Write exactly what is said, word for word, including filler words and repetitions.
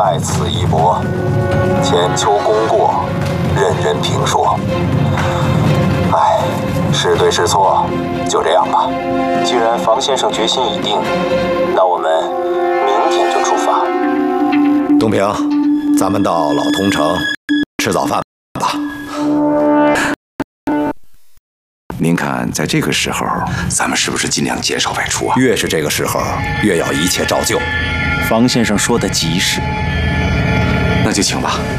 在此一搏，千秋功过，任人评说。唉，是对是错，就这样吧。 既然房先生决心已定，那我们明天就出发。 东平，咱们到老通城吃早饭吧。 您看，在这个时候，咱们是不是尽量减少外出啊？ 越是这个时候，越要一切照旧。 房先生说的极是， 那就请吧。